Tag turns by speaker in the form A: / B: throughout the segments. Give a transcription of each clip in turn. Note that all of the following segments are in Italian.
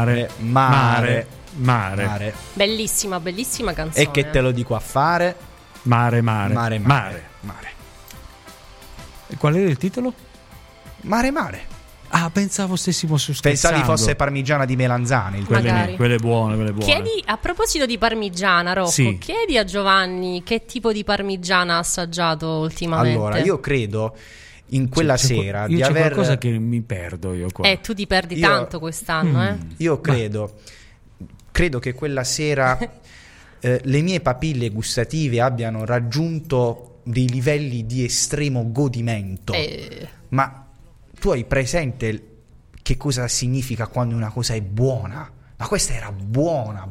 A: Mare.
B: Bellissima canzone.
A: E che te lo dico a fare?
C: Mare. E qual era il titolo?
A: Mare.
C: Ah, pensavo stessimo su
A: Pensavi
C: scherzando.
A: fosse parmigiana di melanzane.
C: Quelle buone.
B: Chiedi, a proposito di parmigiana, Rocco,
C: Sì.
B: chiedi a Giovanni che tipo di parmigiana ha assaggiato ultimamente.
A: Allora, io credo in quella sera di
C: c'è
A: aver
C: qualcosa che mi perdo io qua.
B: Tu ti perdi tanto quest'anno,
A: Io credo che quella sera le mie papille gustative abbiano raggiunto dei livelli di estremo godimento. Ma tu hai presente che cosa significa quando una cosa è buona? Ma questa era buona.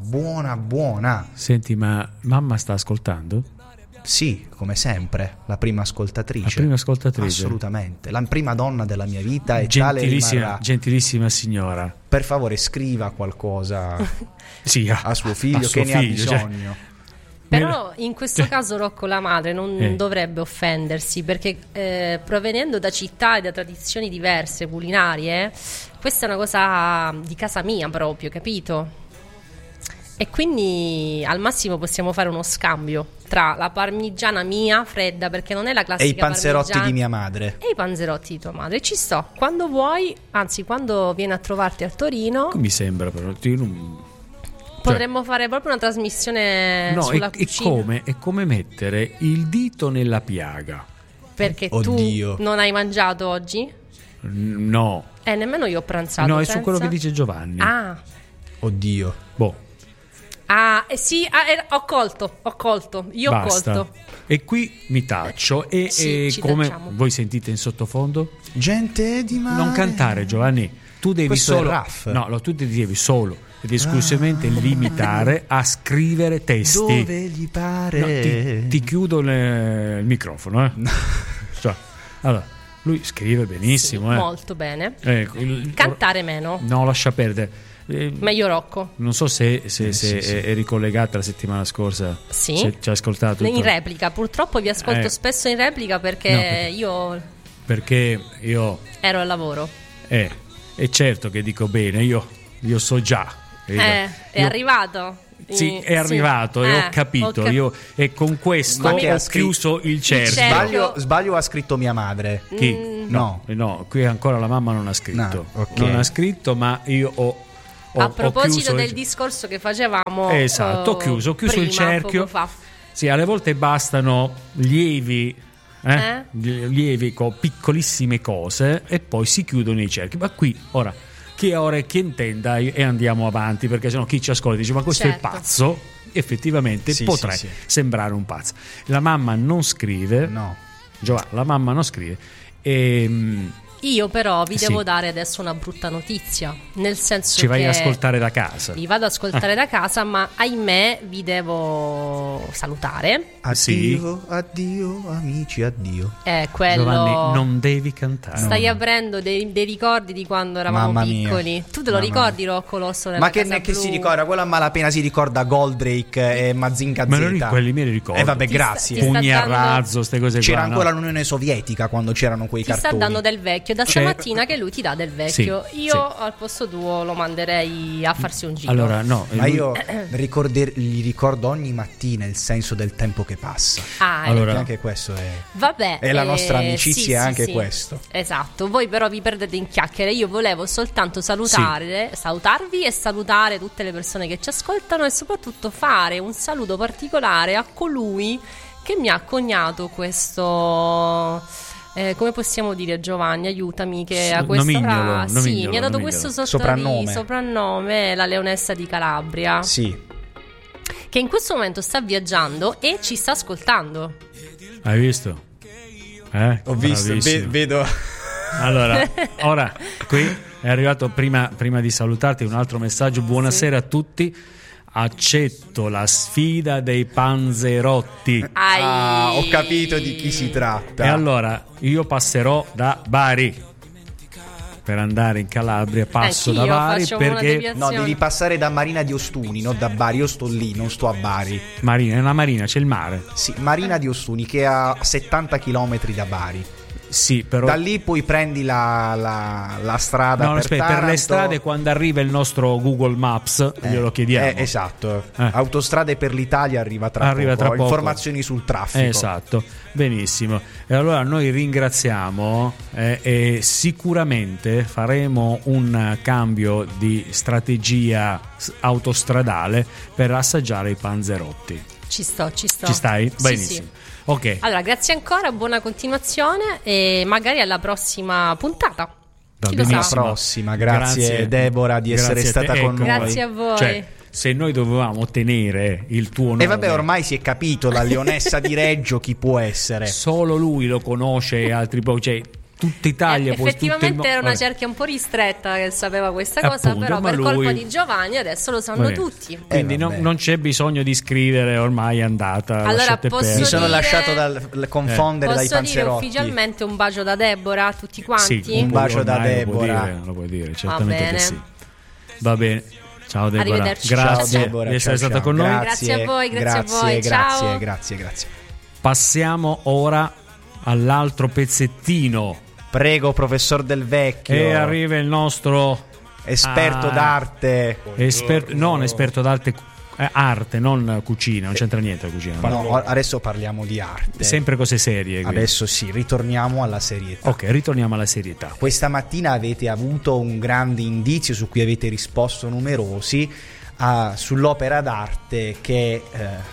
C: Senti, ma mamma sta ascoltando?
A: Sì, come sempre, la prima ascoltatrice. Assolutamente. La prima donna della mia vita e tale rimarrà.
C: Gentilissima signora.
A: Per favore, scriva qualcosa
C: Sì,
A: a suo figlio che ne ha bisogno.
B: Però in questo caso Rocco, la madre non dovrebbe offendersi, perché provenendo da città e da tradizioni diverse culinarie, questa è una cosa di casa mia proprio, capito? E quindi al massimo possiamo fare uno scambio tra la parmigiana mia fredda, perché non è la classica
A: e i panzerotti
B: parmigiana,
A: di mia madre.
B: e i panzerotti di tua madre. Ci sto, quando vuoi, anzi quando vieni a trovarti a Torino
C: Mi sembra però
B: potremmo fare proprio una trasmissione sulla cucina.
C: È come mettere il dito nella piaga.
B: Perché
A: Oddio.
B: tu non hai mangiato oggi?
C: No.
B: Nemmeno io ho pranzato.
C: No, è
B: pensa.
C: su quello che dice Giovanni.
A: Oddio.
C: Boh.
B: Sì, ho colto. Io
C: Basta.
B: ho colto.
C: E qui mi taccio e
B: Sì, ci
C: come
B: tacciamo.
C: voi sentite in sottofondo?
A: Gente di mare.
C: Non cantare, Giovanni. Tu devi
A: Questo
C: solo
A: è Raff.
C: No, tu ti devi solo ed esclusivamente limitare a scrivere testi.
A: Dove gli pare.
C: No, ti chiudo il microfono, Cioè, allora, lui scrive benissimo,
B: Molto bene.
C: Ecco,
B: Cantare meno.
C: No, lascia perdere.
B: Meglio Rocco.
C: Non so se è ricollegata la settimana scorsa.
B: Sì.
C: Se ci ha ascoltato
B: In replica. Purtroppo vi ascolto spesso in replica perché
C: perché io
B: ero al lavoro.
C: è certo che dico bene, io so già.
B: È arrivato.
C: Sì, è arrivato e ho capito. Io e con questo
A: Ma che
C: ho
A: ha
C: chiuso il cerchio.
A: Sbaglio, ha scritto mia madre.
C: Chi?
A: No,
C: qui ancora la mamma non ha scritto.
A: No, ok.
C: Non ha scritto, ma io ho
B: A proposito
C: chiuso
B: del discorso che facevamo,
C: esatto, ho chiuso
B: prima,
C: il cerchio.
B: poco fa.
C: Sì, alle volte bastano lievi con piccolissime cose e poi si chiudono i cerchi. Ma qui ora chi ha orecchie intenda e andiamo avanti, perché sennò chi ci ascolta dice ma questo è il pazzo. Effettivamente potrei sembrare un pazzo. La mamma non scrive.
A: No.
C: Giovanni, la mamma non scrive.
B: Io però vi devo dare adesso una brutta notizia, nel senso
C: ci vai
B: che
C: ad ascoltare da casa.
B: vi vado ad ascoltare da casa, ma ahimè vi devo salutare.
A: Addio, addio, amici, addio.
B: Quello.
C: Giovanni, non devi cantare.
B: Stai aprendo dei ricordi di quando eravamo
A: Mamma mia.
B: piccoli. Tu te lo ricordi, Rocco Losso? Nella
A: Ma che
B: Casa
A: che
B: Blu?
A: si ricorda? Quello a malapena si ricorda Goldrake e Mazinga Z.
C: Ma quelli me li ricordo.
A: Vabbè,
B: Ti
A: grazie.
B: sta
C: Pugni a
B: dando-
C: razzo, ste cose
A: C'era
C: qua.
A: ancora
C: no?
A: l'Unione Sovietica quando c'erano quei
B: Ti sta
A: cartoni.
B: dando del vecchio. Da stamattina che lui ti dà del vecchio.
C: Sì,
B: Io al posto tuo lo manderei a farsi un giro.
C: Allora, no.
A: Ma io gli ricordo ogni mattina il senso del tempo che passa.
C: allora-
A: Perché anche questo è.
B: Vabbè,
A: E la nostra amicizia
B: sì,
A: è
B: sì,
A: anche
B: sì.
A: questo.
B: Esatto, voi però vi perdete in chiacchiere. Io volevo soltanto salutarvi e salutare tutte le persone che ci ascoltano e soprattutto fare un saluto particolare a colui che mi ha coniato questo. Come possiamo dire, Giovanni, aiutami, che a questa
C: nomignolo,
B: sì, mi ha dato
C: nomignolo.
B: questo
A: Soprannome.
B: la Leonessa di Calabria,
A: Sì.
B: che in questo momento sta viaggiando e ci sta ascoltando.
C: Hai visto?
A: Ho visto,
C: Bravissimo.
A: vedo.
C: Allora, ora qui è arrivato prima di salutarti un altro messaggio. Buonasera a tutti. Accetto la sfida dei panzerotti.
A: Ho capito di chi si tratta.
C: E allora io passerò da Bari per andare in Calabria. Passo da
B: Anch'io
C: Bari
B: faccio una
C: perché
B: deviazione.
A: No, devi passare da Marina di Ostuni, non da Bari. Io sto lì, non sto a Bari.
C: Marina, nella Marina c'è il mare.
A: Sì, Marina di Ostuni, che è a 70 km da Bari.
C: Sì, però
A: da lì poi prendi la strada
C: per le strade, quando arriva il nostro Google Maps glielo chiediamo.
A: Esatto. Autostrade per l'Italia arriva tra poco. Informazioni sul traffico.
C: Esatto, benissimo. E allora noi ringraziamo e sicuramente faremo un cambio di strategia autostradale per assaggiare i panzerotti.
B: Ci sto.
C: Ci stai?
B: Sì,
C: benissimo.
B: sì.
C: Ok.
B: Allora, grazie ancora, buona continuazione e magari alla prossima puntata.
A: Alla prossima, grazie Deborah di essere stata con noi.
B: Grazie a voi.
C: Cioè, se noi dovevamo tenere il tuo nome,
A: e vabbè, ormai si è capito, la Leonessa di Reggio chi può essere.
C: Solo lui lo conosce e altri poi, cioè tutta Italia,
B: effettivamente era una cerchia un po' ristretta che sapeva questa cosa,
C: appunto,
B: però per colpa di Giovanni adesso lo sanno tutti.
C: Quindi non c'è bisogno di scrivere, ormai è andata.
B: Allora
A: mi sono lasciato confondere dai panzerotti.
B: Posso dire ufficialmente un bacio da Deborah a tutti quanti?
A: Sì, un bacio da Deborah.
C: Lo puoi dire, certamente che sì. Va bene. Ciao Deborah, grazie
A: ciao, Deborah,
C: di essere stata con noi.
B: Grazie a voi, ciao.
A: Grazie.
C: Passiamo ora all'altro pezzettino.
A: Prego, professor Del Vecchio.
C: E arriva il nostro
A: esperto d'arte.
C: Non esperto d'arte, arte, non cucina, non c'entra niente la cucina.
A: No, adesso parliamo di arte.
C: Sempre cose serie. Quindi.
A: Adesso sì, ritorniamo alla serietà.
C: Ok, ritorniamo alla serietà.
A: Questa mattina avete avuto un grande indizio su cui avete risposto numerosi sull'opera d'arte che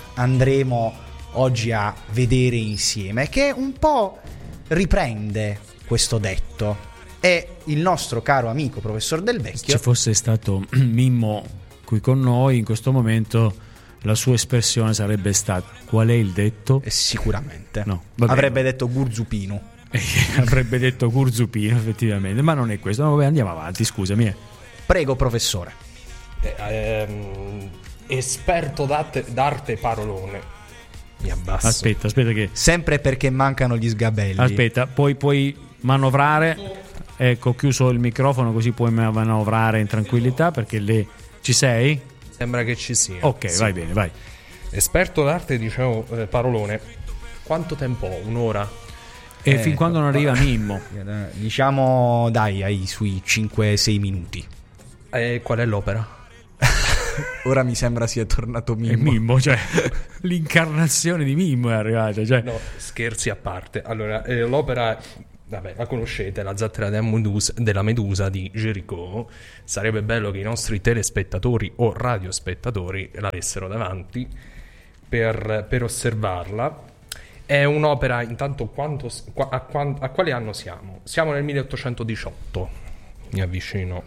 A: andremo oggi a vedere insieme, che un po' riprende questo detto. È il nostro caro amico professor Del Vecchio.
C: Se ci fosse stato Mimmo qui con noi in questo momento, la sua espressione sarebbe stata: qual è il detto?
A: Sicuramente
C: no,
A: avrebbe detto Gurzupino.
C: Avrebbe detto Gurzupino, effettivamente, ma non è questo. No, vabbè, andiamo avanti, scusami.
A: Prego, professore.
D: Esperto d'arte parolone. Mi abbasso.
C: Aspetta che
A: sempre perché mancano gli sgabelli.
C: Aspetta, puoi manovrare. Ecco, chiuso il microfono così puoi manovrare in tranquillità, perché lei ci sei?
D: Sembra che ci sia.
C: Ok, sì. Vai bene, vai.
D: Esperto d'arte, dicevo, parolone. Quanto tempo ho? Un'ora?
C: E fin quando non arriva Mimmo?
A: Diciamo, dai, ai sui 5-6 minuti.
D: Qual è l'opera?
A: Ora mi sembra sia tornato Mimmo.
C: È Mimmo, cioè l'incarnazione di Mimmo è arrivata. Cioè.
D: No, scherzi a parte. Allora, l'opera, vabbè, la conoscete, La zattera della Medusa di Géricault. Sarebbe bello che i nostri telespettatori o radiospettatori l'avessero davanti per osservarla. È un'opera, intanto, a quale anno siamo? Siamo nel 1818. Mi avvicino.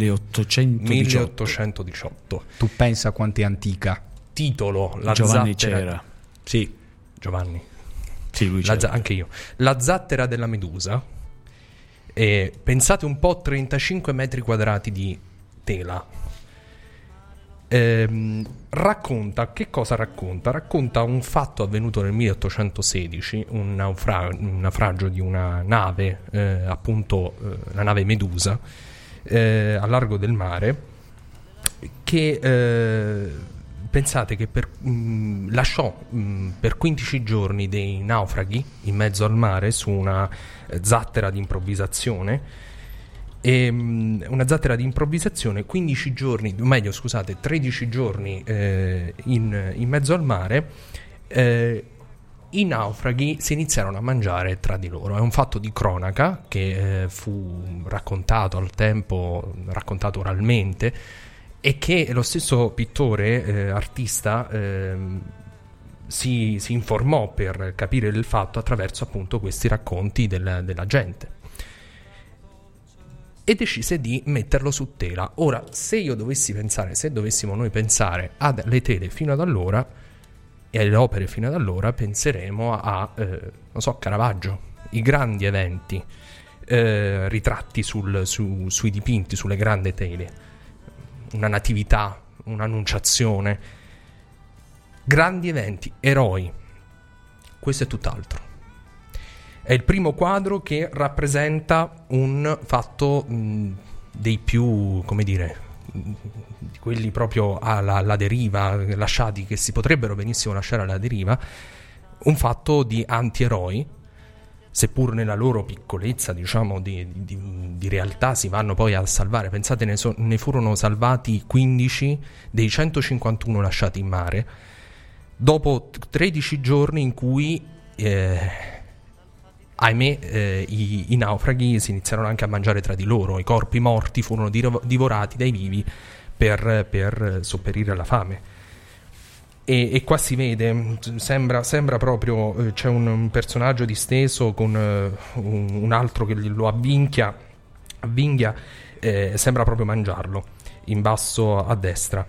C: 1818.
A: Tu pensa quanto è antica.
D: Titolo: La
C: Giovanni
D: zattera.
C: c'era.
A: Sì.
D: Giovanni.
C: Sì, lui c'era.
D: Anche io. La zattera della Medusa. E pensate un po', 35 metri quadrati di tela. Racconta, che cosa racconta? Racconta un fatto avvenuto nel 1816, un naufragio di una nave, appunto la nave Medusa, a largo del mare, che pensate che lasciò per 15 giorni dei naufraghi in mezzo al mare su una zattera di improvvisazione. Una zattera di improvvisazione, 13 giorni in mezzo al mare. I naufraghi si iniziarono a mangiare tra di loro. È un fatto di cronaca che fu raccontato al tempo, raccontato oralmente, e che lo stesso pittore, artista, si informò per capire il fatto attraverso appunto questi racconti della gente. E decise di metterlo su tela. Ora, se dovessimo noi pensare alle tele fino ad allora e alle opere fino ad allora, penseremo a Caravaggio, i grandi eventi, ritratti sui dipinti, sulle grandi tele, una natività, un'annunciazione, grandi eventi, eroi. Questo è tutt'altro. È il primo quadro che rappresenta un fatto dei più, come dire, di quelli proprio alla deriva, lasciati, che si potrebbero benissimo lasciare alla deriva, un fatto di antieroi, seppur nella loro piccolezza, diciamo, di realtà, si vanno poi a salvare. Pensate, ne furono salvati 15 dei 151 lasciati in mare, dopo 13 giorni in cui, ahimè, i naufraghi si iniziarono anche a mangiare tra di loro. I corpi morti furono divorati dai vivi per sopperire alla fame. E qua si vede, sembra proprio, c'è un personaggio disteso con un altro che lo avvinghia, sembra proprio mangiarlo, in basso a destra.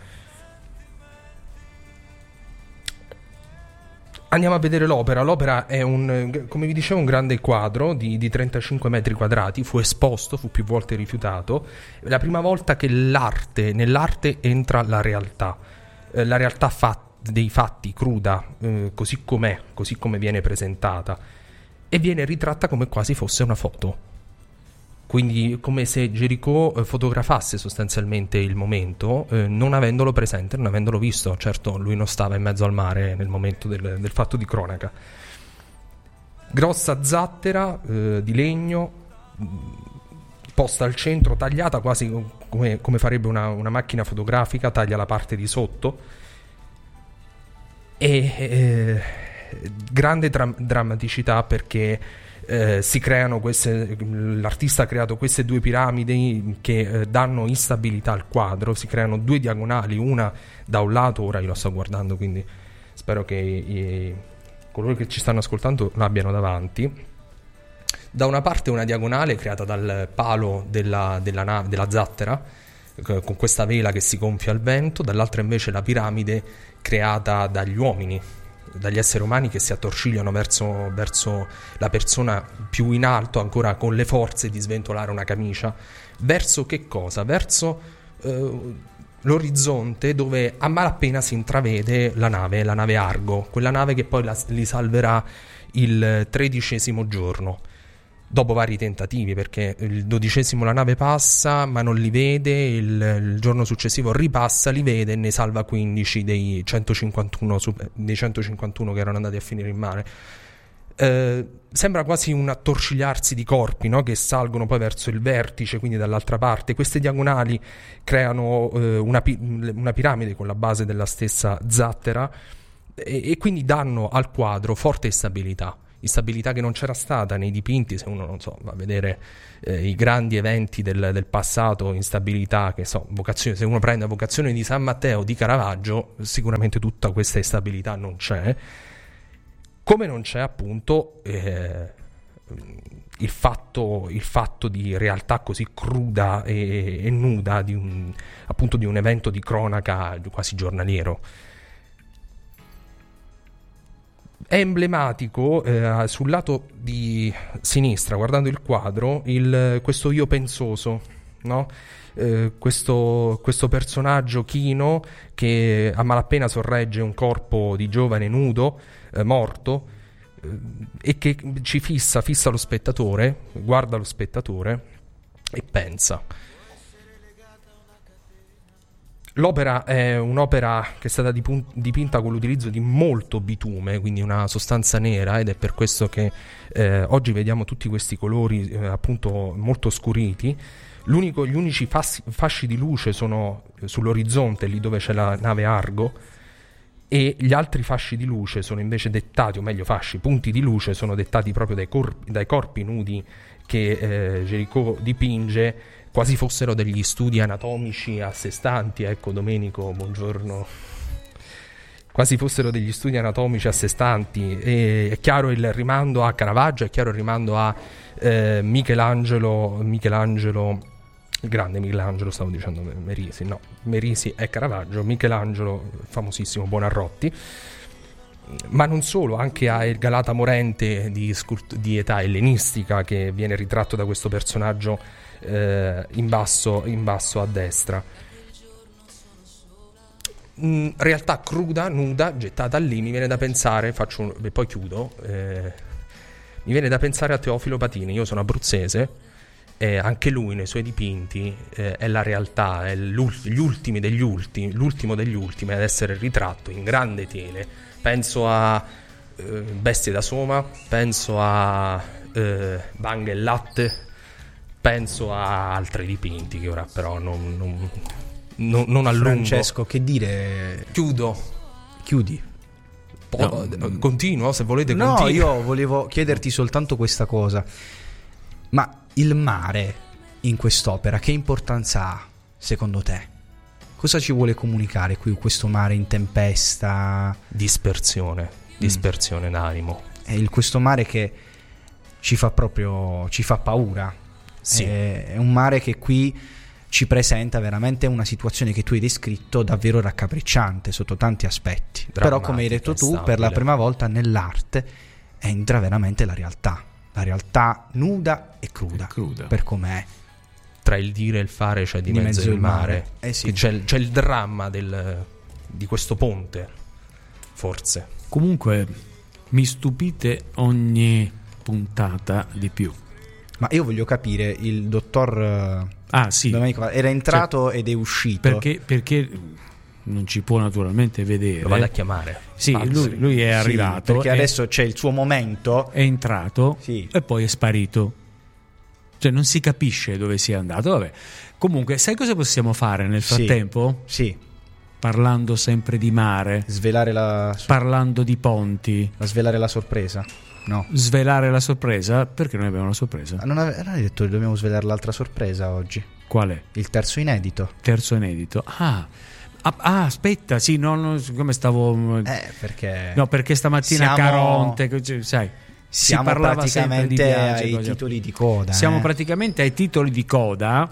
D: Andiamo a vedere l'opera. L'opera è come vi dicevo, un grande quadro di 35 metri quadrati, fu esposto, fu più volte rifiutato. È la prima volta che nell'arte entra la realtà dei fatti, cruda, così com'è, così come viene presentata, e viene ritratta come quasi fosse una foto. Quindi come se Géricault fotografasse sostanzialmente il momento, non avendolo presente, non avendolo visto. Certo, lui non stava in mezzo al mare nel momento del fatto di cronaca. Grossa zattera di legno, posta al centro, tagliata quasi come farebbe una macchina fotografica, taglia la parte di sotto. E grande drammaticità, perché si creano l'artista ha creato queste due piramidi che danno instabilità al quadro. Si creano due diagonali, una da un lato, ora io lo sto guardando, quindi spero che coloro che ci stanno ascoltando l'abbiano davanti. Da una parte una diagonale creata dal palo della zattera, con questa vela che si gonfia al vento, dall'altra invece la piramide creata dagli uomini, dagli esseri umani che si attorcigliano verso la persona più in alto, ancora con le forze di sventolare una camicia. Verso che cosa? Verso l'orizzonte, dove a malapena si intravede la nave Argo, quella nave che poi li salverà il 13° giorno. Dopo vari tentativi, perché il 12° la nave passa ma non li vede, il giorno successivo ripassa, li vede e ne salva 15 dei 151 che erano andati a finire in mare. Sembra quasi un attorcigliarsi di corpi, no? Che salgono poi verso il vertice, quindi dall'altra parte. Queste diagonali creano una piramide con la base della stessa zattera, e quindi danno al quadro forte stabilità che non c'era stata nei dipinti. Se uno, non so, va a vedere i grandi eventi del passato, instabilità, che so, vocazione, se uno prende Vocazione di San Matteo di Caravaggio, sicuramente tutta questa instabilità non c'è, come non c'è appunto il fatto di realtà così cruda e nuda di un evento di cronaca quasi giornaliero. È emblematico sul lato di sinistra, guardando il quadro, questo io pensoso, no? Questo personaggio chino che a malapena sorregge un corpo di giovane nudo, morto, e che ci fissa lo spettatore, guarda lo spettatore e pensa. L'opera è un'opera che è stata dipinta con l'utilizzo di molto bitume, quindi una sostanza nera, ed è per questo che oggi vediamo tutti questi colori appunto molto scuriti. Gli unici fasci di luce sono sull'orizzonte, lì dove c'è la nave Argo, e gli altri fasci di luce sono invece dettati, o meglio punti di luce sono dettati proprio dai corpi nudi che Géricault dipinge, quasi fossero degli studi anatomici a sé stanti. Ecco, Domenico, buongiorno. Quasi fossero degli studi anatomici a sé stanti. E è chiaro il rimando a Caravaggio, è chiaro il rimando a Michelangelo, il grande Michelangelo, stavo dicendo Merisi è Caravaggio, Michelangelo, famosissimo Buonarroti. Ma non solo, anche a Il Galata morente di età ellenistica, che viene ritratto da questo personaggio in basso a destra. Realtà cruda, nuda, gettata lì. Mi viene da pensare, e poi chiudo, mi viene da pensare a Teofilo Patini. Io sono abruzzese, e anche lui nei suoi dipinti è la realtà, è l'ultimo degli ultimi ad essere ritratto in grande tele. Penso a Bestie da Soma, penso a Bang e Latte, penso a altri dipinti che ora però non allungo.
A: Francesco, che dire? Chiudi.
D: Continuo, se volete.
A: No,
D: continuo.
A: io volevo chiederti soltanto questa cosa. Ma il mare in quest'opera che importanza ha, secondo te? Cosa ci vuole comunicare qui questo mare in tempesta?
D: Dispersione d'animo.
A: È questo mare che ci fa paura.
D: Sì.
A: È un mare che qui ci presenta veramente una situazione che tu hai descritto davvero raccapricciante sotto tanti aspetti. Però, come hai detto tu, per la prima volta nell'arte entra veramente la realtà nuda e cruda. Per com'è.
D: Tra il dire e il fare c'è di mezzo il mare.
A: Sì.
D: C'è il dramma di questo ponte, forse.
C: Comunque mi stupite ogni puntata di più.
A: Ma io voglio capire, il dottor
C: sì,
A: Domenico era entrato ed è uscito
C: perché non ci può naturalmente vedere.
D: Lo vado a chiamare.
C: Sì, lui è arrivato,
A: perché adesso c'è il suo momento.
C: È entrato
A: sì.
C: E poi è sparito. Cioè non si capisce dove sia andato. Vabbè. Comunque, sai cosa possiamo fare nel frattempo?
A: Sì.
C: Parlando sempre di mare, parlando di ponti,
A: svelare la sorpresa. No.
C: Svelare la sorpresa? Perché noi abbiamo una sorpresa?
A: Non hai detto che dobbiamo svelare l'altra sorpresa oggi?
C: Qual è?
A: Il terzo inedito.
C: Aspetta, sì, come stavo...
A: perché...
C: No, perché stamattina Caronte, sai...
A: Siamo
C: si parlava
A: praticamente
C: sempre di viaggi,
A: ai titoli di coda.
C: Siamo praticamente ai titoli di coda.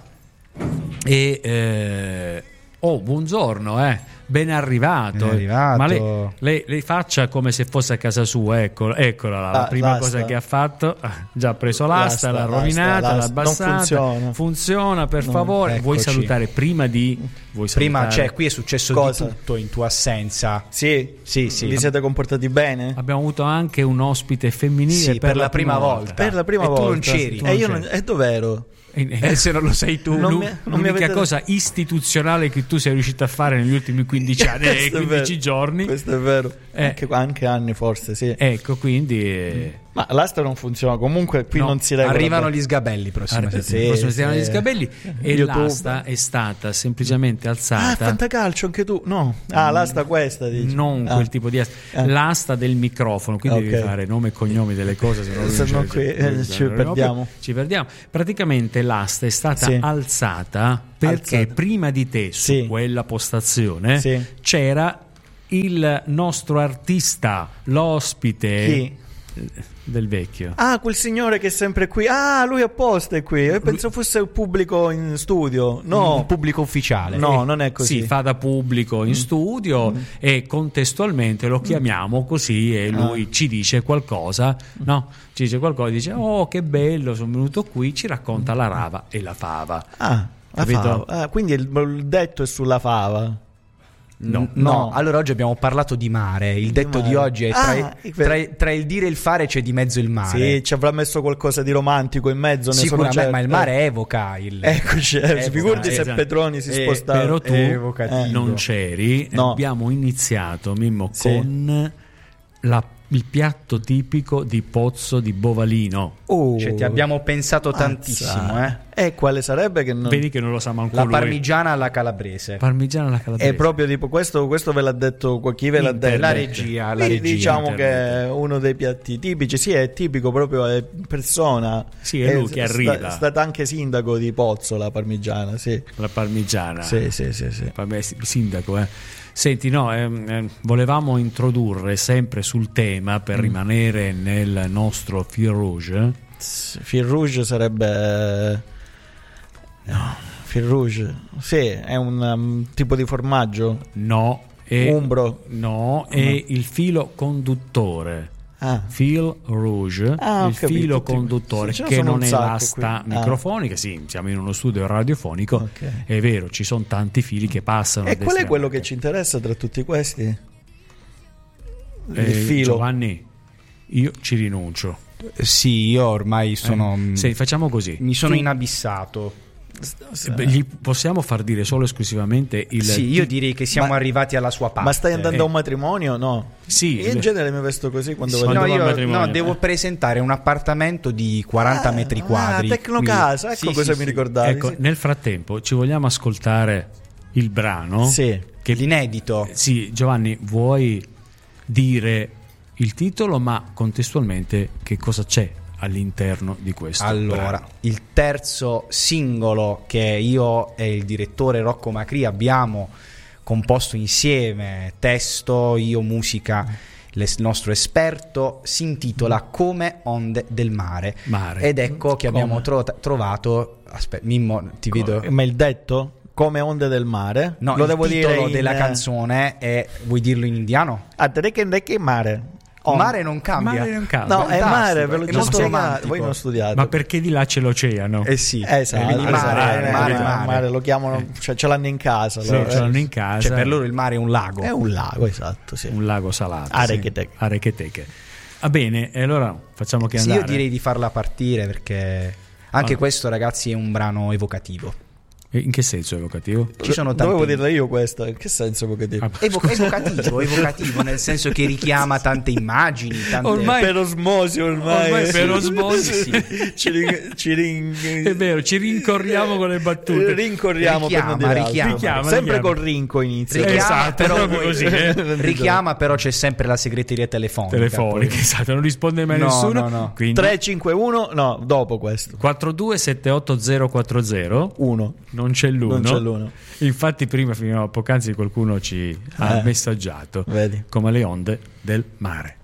C: E... buongiorno, ben arrivato. Ma lei faccia come se fosse a casa sua. Eccola la prima
E: l'asta.
C: cosa che ha fatto. Già ha preso l'asta, l'ha rovinata, l'ha abbassata.
E: Non funziona.
C: Per favore. Vuoi salutare prima di...
A: qui è successo di tutto in tua assenza.
E: Sì. Vi siete comportati bene?
C: Abbiamo avuto anche un ospite femminile
A: per la prima volta.
E: Per la prima volta.
A: Tu non c'eri.
E: E dov'ero?
C: Se non lo sei tu, l'unica cosa istituzionale che tu sei riuscito a fare negli ultimi 15 anni 15 giorni.
E: Questo è vero. Anche anni forse, sì.
C: Ecco, quindi
E: ma l'asta non funziona, comunque qui non si regola.
A: Arrivano gli sgabelli prossima
C: settimana. Gli sgabelli e YouTube. L'asta è stata semplicemente alzata.
E: Fantacalcio anche tu? No. L'asta questa dici.
C: Non quel tipo di asta. L'asta del microfono, quindi devi fare nome e cognomi delle cose, se no
E: ci perdiamo.
C: Praticamente l'asta è stata alzata perché prima di te su quella postazione c'era il nostro artista, l'ospite del vecchio.
E: Quel signore che è sempre qui. Lui apposta è qui. Io penso fosse il pubblico in studio. No,
A: il pubblico ufficiale.
E: No, non è così.
C: Sì, fa da pubblico in studio e contestualmente lo chiamiamo così e lui ci dice qualcosa. No, ci dice qualcosa, dice che bello, sono venuto qui, ci racconta la rava e la fava.
E: La fava. Quindi il detto è sulla fava.
A: No, allora oggi abbiamo parlato di mare. Il detto di oggi è tra il dire e il fare c'è di mezzo il mare.
E: Sì, ci avrà messo qualcosa di romantico in mezzo.
A: Sicuramente, ma il mare evoca
E: Eccoci, figurati se Petroni si spostava.
C: Però tu non c'eri. Abbiamo iniziato, Mimmo, con il piatto tipico di Pozzo di Bovalino.
A: Cioè, ti abbiamo pensato tantissimo,
E: E quale sarebbe che non...
C: Vedi che non lo sa manco
A: la
C: lui.
A: Parmigiana alla calabrese.
E: È proprio tipo questo ve l'ha detto chi ve l'ha detto?
A: La regia.
E: Diciamo che è uno dei piatti tipici. Sì, è tipico proprio, è persona.
C: Sì, è lui che arriva.
E: È stata anche sindaco di Pozzo la parmigiana, sì.
C: La parmigiana.
E: Sì.
C: Vabbè, sindaco, Senti, volevamo introdurre sempre sul tema per rimanere nel nostro fil rouge.
E: Fil rouge sarebbe... No. Fil rouge, sì, è un tipo di formaggio?
C: No.
E: Umbro?
C: No, è il filo conduttore. Fil rouge, il filo conduttore, che non è l'asta microfonica. Sì, siamo in uno studio radiofonico, è vero, ci sono tanti fili che passano.
E: E qual è quello che ci interessa tra tutti questi? Il filo.
C: Giovanni, io ci rinuncio.
A: Sì, io ormai sono...
C: facciamo così.
A: Mi sono inabissato.
C: Gli possiamo far dire solo esclusivamente il...
A: Sì, io direi che siamo arrivati alla sua parte.
E: Ma stai andando a un matrimonio? No.
C: Sì.
E: Io in genere mi vesto così quando
C: Sì,
E: vado
A: No, devo presentare un appartamento di 40 metri quadri.
E: Tecnocasa, ecco
A: Sì,
E: cosa
A: sì,
E: mi
A: sì.
E: ricordavi.
C: Ecco,
E: sì.
C: nel frattempo ci vogliamo ascoltare il brano?
E: Sì.
C: Che
A: L'inedito.
C: Sì, Giovanni, vuoi dire il titolo, ma contestualmente che cosa c'è all'interno di questo
A: Allora,
C: brano?
A: il terzo singolo che io e il direttore Rocco Macri abbiamo composto insieme, testo, io musica, il nostro esperto, si intitola Come onde del mare. Ed ecco che abbiamo trovato... Aspetta, Mimmo, ti vedo...
E: Ma il detto? Come onde del mare?
A: No,
E: lo
A: il
E: devo
A: titolo
E: dire
A: della canzone è... Vuoi dirlo in indiano?
E: Che mare?
A: Mare non cambia.
C: Mare non cambia.
E: No, è mare, ve l'ho
A: è
E: già
A: molto
E: spiegato.
A: romantico.
E: Voi non studiate.
C: Ma perché di là c'è l'oceano?
A: Eh sì,
E: Esatto,
A: quindi mare.
E: lo chiamano, cioè, ce l'hanno in casa.
C: Sì,
E: loro,
C: ce l'hanno in casa.
A: Cioè per loro il mare è un lago.
E: È un lago, esatto, sì.
C: Un lago salato.
E: Arecheteche.
C: Sì. Arecheteche. Va bene, e allora facciamo che
A: Sì,
C: andare.
A: io direi di farla partire perché anche questo, ragazzi, è un brano evocativo.
C: In che senso evocativo?
A: Ci sono tanti...
E: Dovevo dirla io questa, in che senso evocativo?
A: evocativo nel senso che richiama tante immagini, tante...
E: Ormai per osmosi, ormai
C: per osmosi,
A: sì.
C: È vero, ci rincorriamo con le battute.
E: Rincorriamo per non dire altro.
C: Richiama.
E: Sempre col rinco inizia.
C: Esatto,
A: però
C: proprio così.
A: Richiama, però c'è sempre la segreteria telefonica. Poi.
C: Esatto, non risponde mai nessuno.
A: No.
C: Quindi
E: 351, no, dopo questo.
C: 4278040.
E: 1.
C: Non c'è l'uno.
E: Non c'è l'uno.
C: Infatti prima, fino a poc'anzi, qualcuno ci ha messaggiato.
E: Vedi.
C: Come le onde del mare.